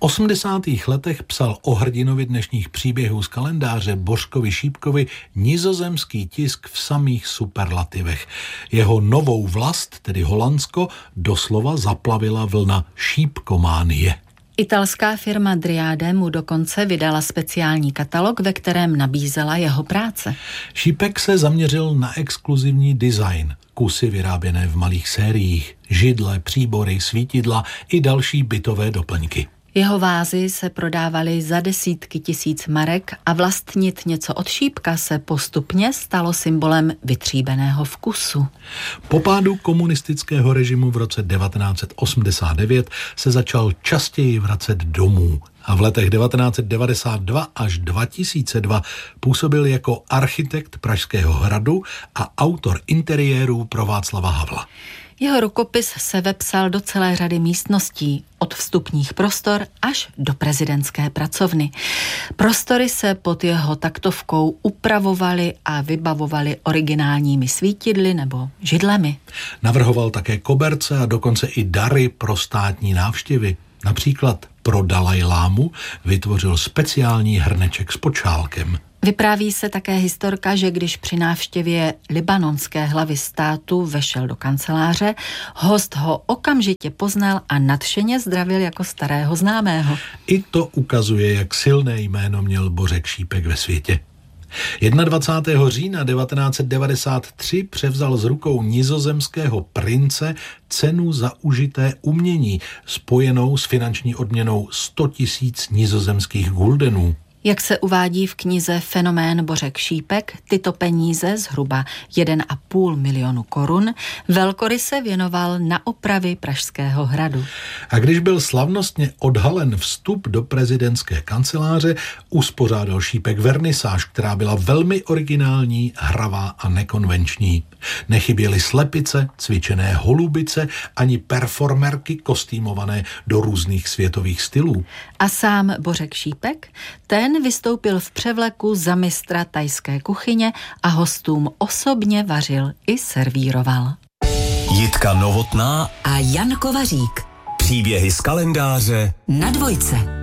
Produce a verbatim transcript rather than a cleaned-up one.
osmdesátých letech psal o hrdinovi dnešních příběhů z kalendáře Bořkovi Šípkovi nizozemský tisk v samých superlativech. Jeho novou vlast, tedy Holandsko, doslova zaplavila vlna šípkománie. Italská firma Driade mu dokonce vydala speciální katalog, ve kterém nabízela jeho práce. Šípek se zaměřil na exkluzivní design, kusy vyráběné v malých sériích, židle, příbory, svítidla i další bytové doplňky. Jeho vázy se prodávaly za desítky tisíc marek a vlastnit něco od Šípka se postupně stalo symbolem vytříbeného vkusu. Po pádu komunistického režimu v roce devatenáct set osmdesát devět se začal častěji vracet domů a v letech devatenáct set devadesát dva až dva tisíce dva působil jako architekt Pražského hradu a autor interiérů pro Václava Havla. Jeho rukopis se vepsal do celé řady místností, od vstupních prostor až do prezidentské pracovny. Prostory se pod jeho taktovkou upravovaly a vybavovaly originálními svítidly nebo židlemi. Navrhoval také koberce a dokonce i dary pro státní návštěvy. Například pro Dalajlámu vytvořil speciální hrneček s počálkem. Vypráví se také historka, že když při návštěvě libanonské hlavy státu vešel do kanceláře, host ho okamžitě poznal a nadšeně zdravil jako starého známého. I to ukazuje, jak silné jméno měl Bořek Šípek ve světě. dvacátého prvního října devatenáct set devadesát tři převzal z rukou nizozemského prince cenu za užité umění, spojenou s finanční odměnou sto tisíc nizozemských guldenů. Jak se uvádí v knize Fenomén Bořek Šípek, tyto peníze, zhruba jeden a půl milionu korun, velkoryse věnoval na opravy Pražského hradu. A když byl slavnostně odhalen vstup do prezidentské kanceláře, uspořádal Šípek vernisáž, která byla velmi originální, hravá a nekonvenční. Nechyběly slepice, cvičené holubice, ani performerky kostýmované do různých světových stylů. A sám Bořek Šípek, ten vystoupil v převleku za mistra thajské kuchyně a hostům osobně vařil i servíroval. Jitka Novotná a Jan Kovařík. Příběhy z kalendáře na Dvojce.